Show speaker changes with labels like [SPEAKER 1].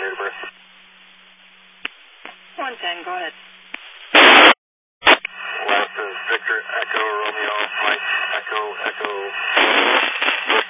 [SPEAKER 1] date of birth.
[SPEAKER 2] 110, go ahead.
[SPEAKER 1] Last is Victor Echo Romeo Mike Echo Echo.